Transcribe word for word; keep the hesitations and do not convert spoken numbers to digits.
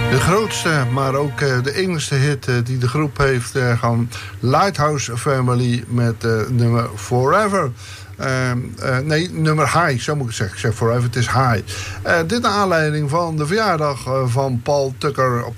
De grootste, maar ook uh, de enigste hit uh, die de groep heeft uh, gaan Lighthouse Family met uh, nummer Forever. Uh, uh, nee, nummer High, zo moet ik zeggen. Ik zeg Forever, het is High. Uh, dit naar aanleiding van de verjaardag uh, van Paul Tucker op